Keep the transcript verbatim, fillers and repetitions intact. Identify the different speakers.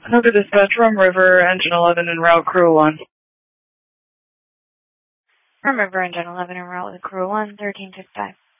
Speaker 1: Hooker Dispatch, Rum River, Engine eleven en route, Crew one.
Speaker 2: Rum River, Engine eleven en route with Crew one, thirteen fifty-five.